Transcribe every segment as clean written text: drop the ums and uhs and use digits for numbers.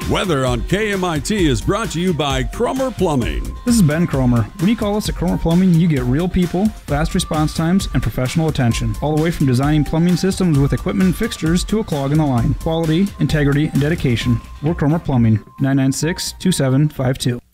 Weather on KMIT is brought to you by Cromer Plumbing. This is Ben Cromer. When you call us at Cromer Plumbing, you get real people, fast response times, and professional attention. All the way from designing plumbing systems with equipment and fixtures to a clog in the line. Quality, integrity, and dedication. We're Cromer Plumbing. 996-2752.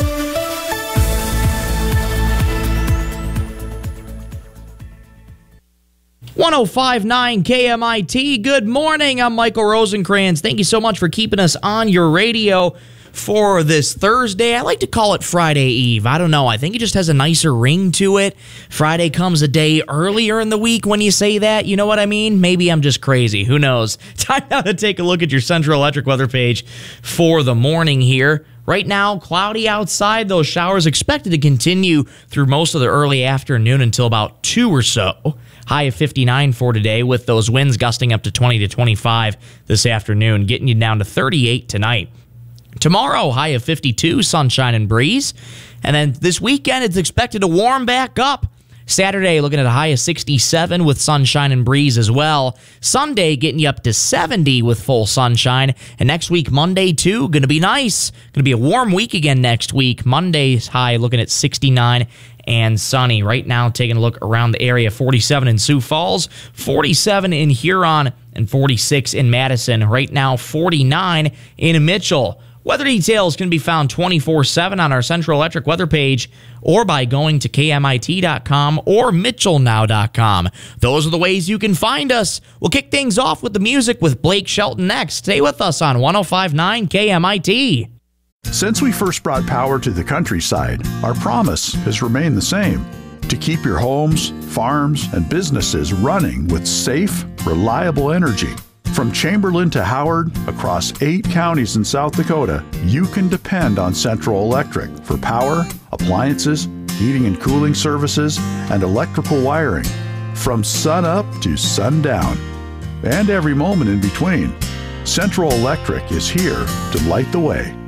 .1059 KMIT. Good morning. I'm Michael Rosencrantz. Thank you so much for keeping us on your radio for this Thursday. I like to call it Friday Eve. I don't know. I think it just has a nicer ring to it. Friday comes a day earlier in the week when you say that. You know what I mean? Maybe I'm just crazy. Who knows? Time now to take a look at your Central Electric weather page for the morning here. Right now, cloudy outside. Those showers expected to continue through most of the early afternoon until about 2 or so. High of 59 for today with those winds gusting up to 20 to 25 this afternoon, getting you down to 38 tonight. Tomorrow, high of 52, sunshine and breeze. And then this weekend, it's expected to warm back up. Saturday, looking at a high of 67 with sunshine and breeze as well. Sunday, getting you up to 70 with full sunshine. And next week, Monday, too, going to be nice. Going to be a warm week again next week. Monday's high looking at 69 and sunny. Right now, taking a look around the area, 47 in Sioux Falls, 47 in Huron, and 46 in Madison. Right now, 49 in Mitchell. Weather details can be found 24/7 on our Central Electric weather page or by going to KMIT.com or MitchellNow.com. Those are the ways you can find us. We'll kick things off with the music with Blake Shelton next. Stay with us on 105.9 KMIT. Since we first brought power to the countryside, our promise has remained the same: to keep your homes, farms, and businesses running with safe, reliable energy. From Chamberlain to Howard, across 8 counties in South Dakota, you can depend on Central Electric for power, appliances, heating and cooling services, and electrical wiring. From sun up to sundown, and every moment in between, Central Electric is here to light the way.